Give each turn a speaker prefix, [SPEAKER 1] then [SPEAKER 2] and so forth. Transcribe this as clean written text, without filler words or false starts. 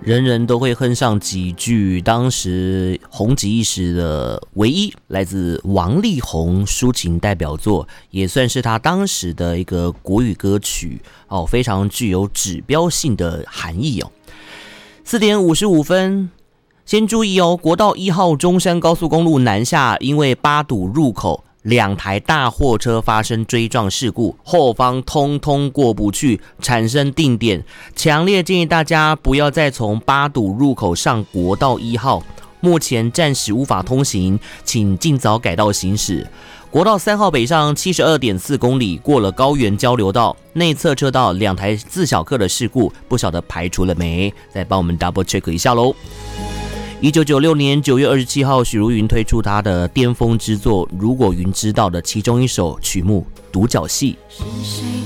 [SPEAKER 1] 人人都会哼上几句当时红极一时的唯一，来自王力宏抒情代表作，也算是他当时的一个国语歌曲哦，非常具有指标性的含义哦。4点55分，先注意哦，国道1号中山高速公路南下，因为8堵入口2台大货车发生追撞事故，后方通通过不去，产生定点，强烈建议大家不要再从8堵入口上国道1号，目前暂时无法通行，请尽早改道行驶。国道3号北上 72.4 公里，过了高原交流道，内侧车道2台自小客的事故，不晓得排除了没？再帮我们 double check 一下咯。1996年9月27号，许茹芸推出她的巅峰之作《如果云知道》的其中一首曲目《独角戏》。